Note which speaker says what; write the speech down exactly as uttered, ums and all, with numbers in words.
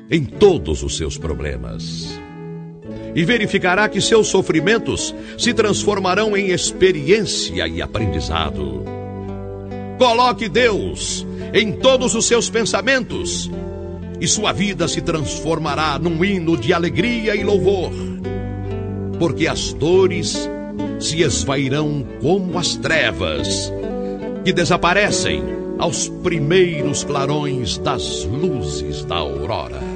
Speaker 1: em todos os seus problemas. E verificará que seus sofrimentos se transformarão em experiência e aprendizado. Coloque Deus em todos os seus pensamentos e sua vida se transformará num hino de alegria e louvor, porque as dores se esvairão como as trevas, que desaparecem aos primeiros clarões das luzes da aurora.